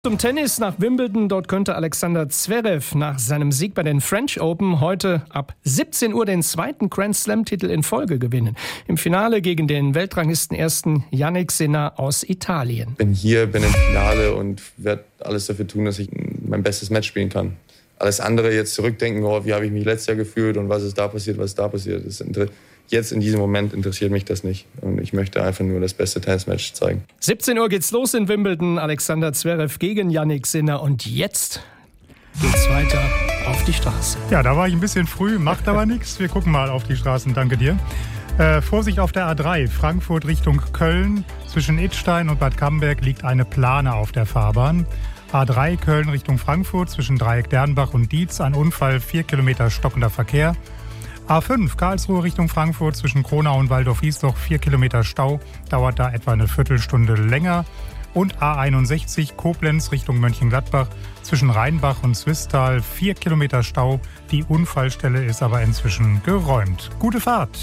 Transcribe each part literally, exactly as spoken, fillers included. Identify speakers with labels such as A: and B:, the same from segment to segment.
A: Zum Tennis nach Wimbledon. Dort könnte Alexander Zverev nach seinem Sieg bei den French Open heute ab siebzehn Uhr den zweiten Grand-Slam-Titel in Folge gewinnen. Im Finale gegen den Weltranglistenersten Jannik Sinner aus Italien.
B: Ich bin hier, bin im Finale und werde alles dafür tun, dass ich mein bestes Match spielen kann. Alles andere jetzt zurückdenken, oh, wie habe ich mich letztes Jahr gefühlt und was ist da passiert, was ist da passiert. Das ist Jetzt in diesem Moment interessiert mich das nicht. Und ich möchte einfach nur das beste Tennismatch zeigen.
A: siebzehn Uhr geht's los in Wimbledon. Alexander Zverev gegen Jannik Sinner. Und jetzt geht's weiter auf die Straße.
C: Ja, da war ich ein bisschen früh, macht aber nichts. Wir gucken mal auf die Straßen. Danke dir. Äh, Vorsicht auf der A drei, Frankfurt Richtung Köln. Zwischen Idstein und Bad Camberg liegt eine Plane auf der Fahrbahn. A drei Köln Richtung Frankfurt zwischen Dreieck Dernbach und Dietz. Ein Unfall, vier Kilometer stockender Verkehr. A fünf Karlsruhe Richtung Frankfurt zwischen Kronau und Waldorf-Wiesloch, vier Kilometer Stau, dauert da etwa eine Viertelstunde länger. Und A einundsechzig Koblenz Richtung Mönchengladbach zwischen Rheinbach und Swisttal, vier Kilometer Stau. Die Unfallstelle ist aber inzwischen geräumt. Gute Fahrt!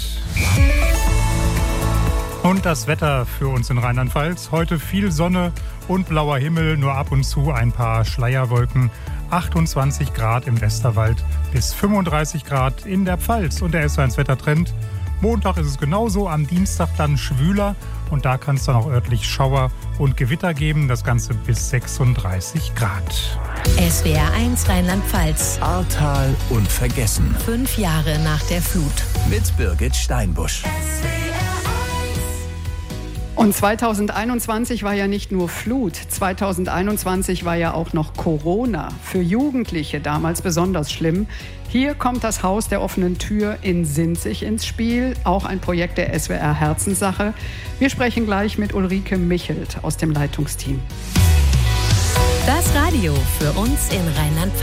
C: Und das Wetter für uns in Rheinland-Pfalz. Heute viel Sonne und blauer Himmel, nur ab und zu ein paar Schleierwolken. achtundzwanzig Grad im Westerwald bis fünfunddreißig Grad in der Pfalz. Und der S eins Wettertrend. Montag ist es genauso, am Dienstag dann schwüler. Und da kann es dann auch örtlich Schauer und Gewitter geben. Das Ganze bis sechsunddreißig Grad.
D: S W R eins Rheinland-Pfalz.
E: Ahrtal unvergessen.
D: Fünf Jahre nach der Flut.
E: Mit Birgit Steinbusch.
F: Und zweitausendeinundzwanzig war ja nicht nur Flut, zweitausendeinundzwanzig war ja auch noch Corona. Für Jugendliche damals besonders schlimm. Hier kommt das Haus der offenen Tür in Sinzig ins Spiel, auch ein Projekt der S W R Herzenssache. Wir sprechen gleich mit Ulrike Michelt aus dem Leitungsteam.
D: Das Radio für uns in Rheinland-Pfalz.